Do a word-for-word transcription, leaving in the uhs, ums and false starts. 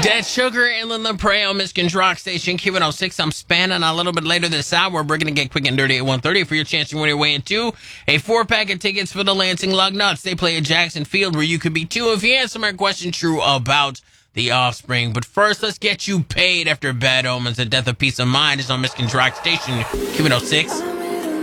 Dead Sugar, Inland Lepre on Michigan's Rock Station, Q one oh six. I'm spanning a little bit later this hour. We're going to get quick and dirty at one thirty for your chance to win your way into a four-pack of tickets for the Lansing Lugnuts. They play at Jackson Field, where you could be two if you answer my question true about The Offspring. But first, let's get you paid after Bad Omens. The Death of Peace of Mind is on Michigan's Rock Station, Q one oh six.